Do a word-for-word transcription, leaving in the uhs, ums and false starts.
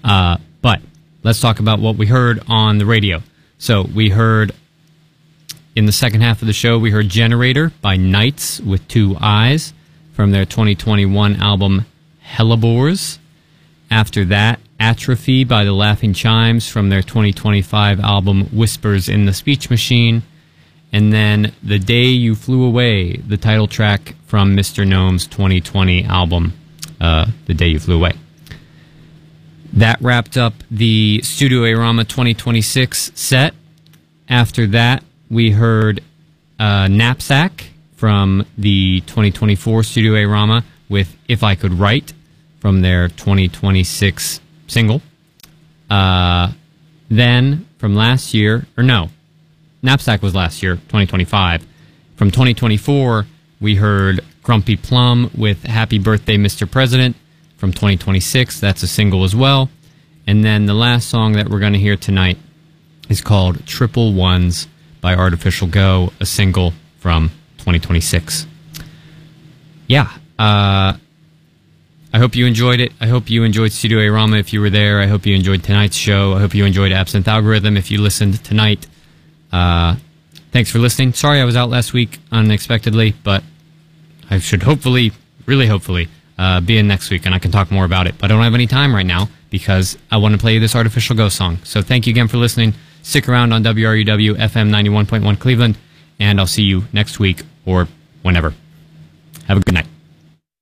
Uh, but let's talk about what we heard on the radio. So we heard, in the second half of the show, we heard Generator by Knights with Two Eyes from their twenty twenty-one album Hellebores. After that, Atrophy by the Laughing Chimes from their twenty twenty-five album Whispers in the Speech Machine. And then The Day You Flew Away, the title track from Mister Gnome's twenty twenty album, uh, The Day You Flew Away. That wrapped up the Studio A-Rama twenty twenty-six set. After that, we heard uh, Knapsack from the twenty twenty-four Studio A-Rama with If I Could Write from their twenty twenty-six single. Uh, then, from last year, or no, Knapsack was last year, twenty twenty-five. From twenty twenty-four, we heard Grumpy Plum with Happy Birthday, Mister President from twenty twenty-six. That's a single as well. And then the last song that we're going to hear tonight is called Triple Ones by Artificial Go, a single from twenty twenty-six. Yeah, uh, I hope you enjoyed it. I hope you enjoyed Studio A-Rama if you were there. I hope you enjoyed tonight's show. I hope you enjoyed Absinthe Algorithm if you listened tonight. Uh, thanks for listening. Sorry I was out last week unexpectedly, but I should hopefully, really hopefully, uh, be in next week and I can talk more about it. But I don't have any time right now because I want to play you this Artificial Ghost song. So thank you again for listening. Stick around on W R U W F M ninety-one point one Cleveland, and I'll see you next week or whenever. Have a good night.